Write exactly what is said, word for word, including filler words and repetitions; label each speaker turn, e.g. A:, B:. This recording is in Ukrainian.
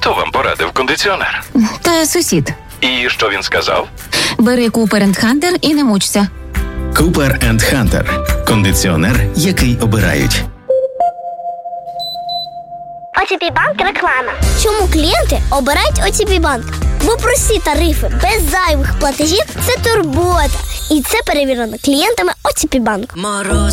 A: хто вам порадив кондиціонер?
B: Та сусід.
A: І що він сказав?
B: Бери Cooper енд Hunter і не мучся.
C: Cooper енд Hunter. Кондиціонер, який обирають.
D: о те пі Банк реклама. Чому клієнти обирають о те пі Банк? Бо прості тарифи без зайвих платежів – це турбота. І це перевірено клієнтами о те пі Банк.
E: Мороз